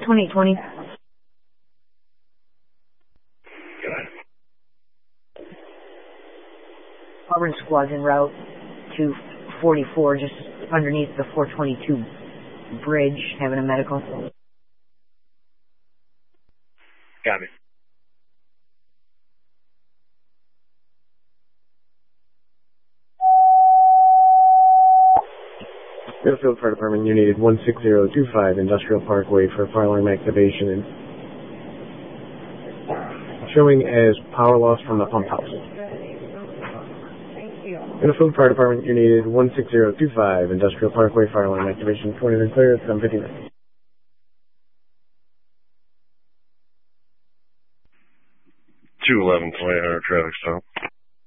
2020. Auburn squad's en route to 44, just underneath the 422 bridge, having a medical. Got me. Middlefield Fire Department, you needed 16025 Industrial Parkway for fire alarm activation and showing as power loss from the pump house. Middlefield Fire Department, you needed 16025 Industrial Parkway fire alarm activation. 20 clear at 7:59. 211 traffic stop.